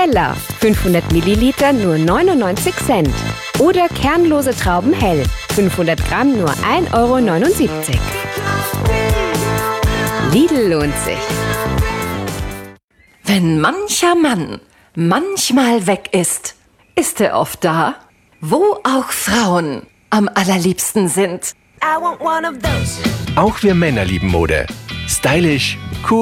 Heller, 500 Milliliter nur 99 Cent. Oder kernlose Trauben hell, 500 Gramm nur 1,79 €. Lidl lohnt sich. Wenn mancher Mann manchmal weg ist, ist er oft da, wo auch Frauen am allerliebsten sind. Auch wir Männer lieben Mode. Stylisch, cool.